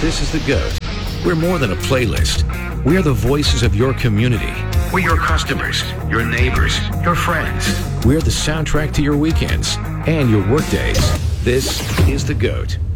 This is The GOAT. We're more than a playlist. We're the voices of your community. We're your customers, your neighbors, your friends. We're the soundtrack to your weekends and your workdays. This is The GOAT.